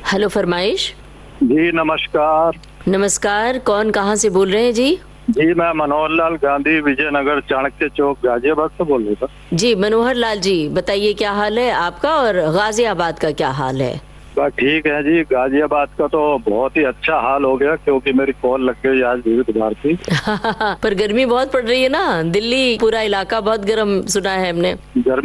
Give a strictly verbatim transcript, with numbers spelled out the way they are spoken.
Hello, फरमाइश। जी नमस्कार। नमस्कार, कौन कहाँ से बोल रहे हैं जी? जी मैं मनोहर लाल गांधी, विजयनगर, चाणक्य चौक, गाजियाबाद से बोल रहे थे। जी मनोहर लाल जी, बताइए क्या हाल है आपका और गाजियाबाद का क्या हाल है? बस ठीक है जी। गाजियाबाद का तो बहुत ही अच्छा हाल हो गया क्योंकि मेरी कॉल लग गई आज विविध भारती। पर गर्मी बहुत पड़ रही है ना, दिल्ली पूरा इलाका बहुत गर्म सुना है हमने। गर्मी